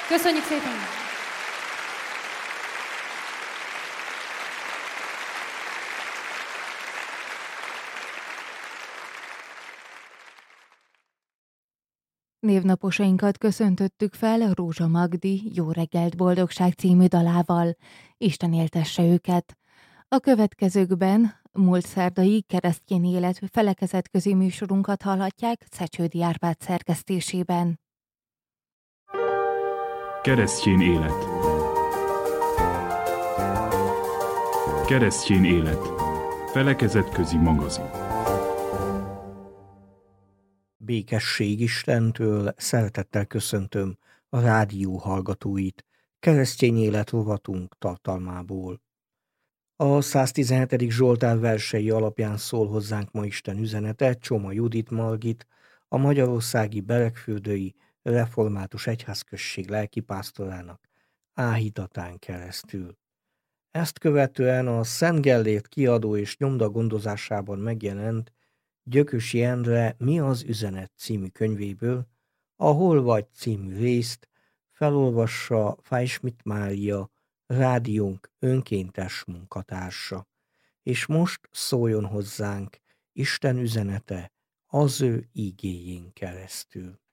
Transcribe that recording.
Köszönjük szépen! Névnaposainkat köszöntöttük fel Rózsa Magdi Jó reggelt boldogság című dalával. Isten éltesse őket! A következőkben múlt szerdai keresztény élet felekezetközi műsorunkat hallhatják Szecsődi Árpád szerkesztésében. Keresztény élet. Keresztény élet. Felekezetközi magazin. Békesség Istentől, szeretettel köszöntöm a rádió hallgatóit Keresztény élet rovatunk tartalmából. A 117. Zsoltár versei alapján szól hozzánk ma Isten üzenete Csoma Judit Margit, a magyarországi Beregfürdői Református Egyházközség lelkipásztorának áhítatán keresztül. Ezt követően a Szent Gellért kiadó és nyomda gondozásában megjelent Gyökösi Endre Mi az üzenet című könyvéből a Hol vagy című részt felolvassa Fájsmit Mária, rádiónk önkéntes munkatársa. És most szóljon hozzánk Isten üzenete az ő igéjén keresztül.